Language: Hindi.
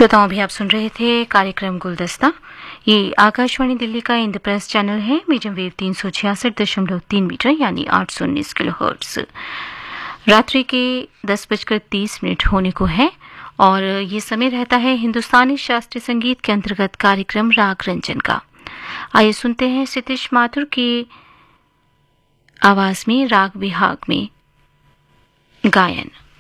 श्रोताओं, अभी आप सुन रहे थे कार्यक्रम गुलदस्ता। ये आकाशवाणी दिल्ली का इंद्रप्रस्थ चैनल है। मीडियम वेव 366.3 मीटर यानी 819 किलोहर्ट्ज। रात्रि के 10:30 होने को है और ये समय रहता है हिंदुस्तानी शास्त्रीय संगीत के अंतर्गत कार्यक्रम राग रंजन का। आइए सुनते हैं सतीश माथुर की आवाज में राग विहाग में गायन।